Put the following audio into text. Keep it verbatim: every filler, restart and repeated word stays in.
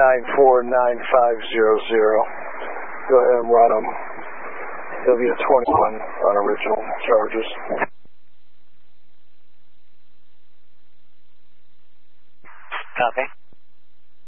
nine four nine five zero zero. Go ahead and run them. He'll be a twenty-one on original charges. Copy.